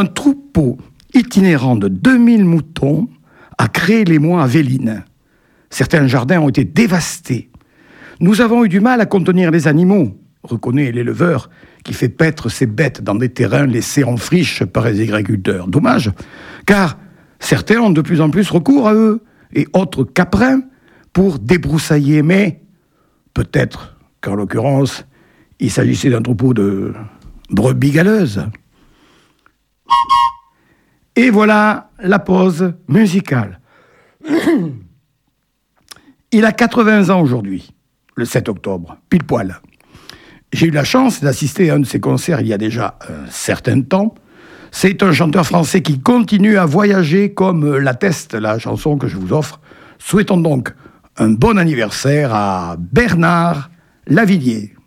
un troupeau itinérant de 2000 moutons a créé l'émoi à Véline. Certains jardins ont été dévastés. Nous avons eu du mal à contenir les animaux, reconnaît l'éleveur qui fait paître ses bêtes dans des terrains laissés en friche par les agriculteurs. Dommage, car certains ont de plus en plus recours à eux et autres caprins pour débroussailler. Mais peut-être qu'en l'occurrence, il s'agissait d'un troupeau de brebis galeuses. Et voilà la pause musicale. Il a 80 ans aujourd'hui, le 7 octobre, pile poil. J'ai eu la chance d'assister à un de ses concerts il y a déjà un certain temps. C'est un chanteur français qui continue à voyager comme l'atteste la chanson que je vous offre. Souhaitons donc un bon anniversaire à Bernard Lavilliers.